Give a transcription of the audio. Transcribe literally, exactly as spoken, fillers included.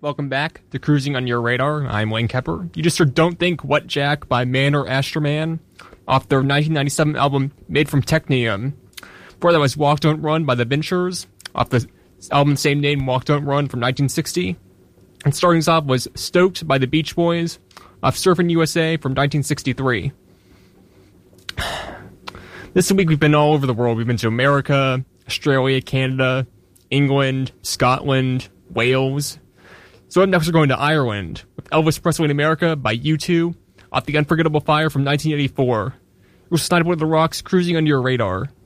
Welcome back to Cruising on Your Radar. I'm Wayne Kepper. You just heard Don't Think What Jack by Man or Astroman off their nineteen ninety-seven album Made from Technium. Before that was Walk Don't Run by the Ventures off the album same name, Walk Don't Run, from nineteen sixty. And starting us off was Stoked by the Beach Boys off Surfing U S A from nineteen sixty-three. This week we've been all over the world. We've been to America, Australia, Canada, England, Scotland, Wales. So up next we're going to Ireland with Elvis Presley in America by U two off the Unforgettable Fire from nineteen eighty-four. We're Sniper with the Rocks, Cruising on Your Radar.